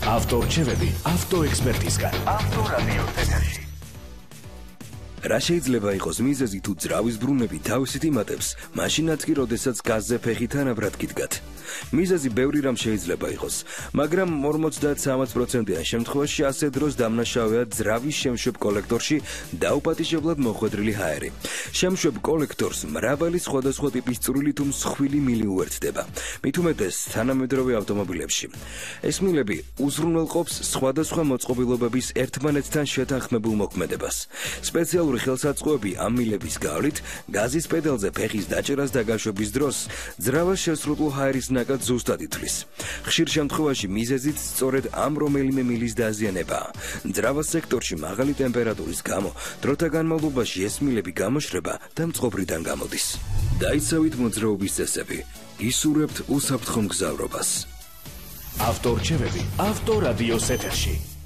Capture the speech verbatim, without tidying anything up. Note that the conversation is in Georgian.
ავტორჩევები ავტოექსპერტისგან. ავტორადიოს ეთერში. რა შეიძლება იყოს მიზეზი თუ ძრავის ბრუნები თავისით იმატებს, მაშინაც კი როდესაც გაზზე ფეხი თანაბრად გიდგათ. მიზეზი ბევრი რამ შეიძლება იყოს, მაგრამ ორმოცდაათი პროცენტიან შემთხვევაში ასე დროს დამნაშავეა ძრავის შემშვებ კოლექტორში დაუპატიჟებლად მოხვედრილი ჰაერი. შემშვებ კოლექტორს მრავალი სხვადასხვა ტიპის წვრილი თუ მსხვილი მილი უერთდება. მით უმეტეს თანამედროვე ავტომობილებში. ეს მილები უზრუნველყოფს სხვადასხვა მოწყობილობების ერთმანეთთან შეთანხმებულ მოქმედებას. სპეციალური ხელსაწყოები ამ მილების გავლით გაზის პედალზე ფეხის დაჭერას და გაშვების დროს ძრავას შესრულულ ჰაერის ნაკადს ზუსტად ითვლის. ხშირ შემთხვევაში მიზეზით სწორედ ამ რომელიმე მილის დაზიანებაა. ძრავას სექტორში მაღალი ტემპერატურის გამო დროთა განმავლობაში ეს მილები გამოშრება და მწყობრიდან გამოდის. დაიცავით მოძრაობის წესები. ისურვებთ უსაფრთხო მგზავრობას. ავტორჩევები ავტორადიოს ეთერში.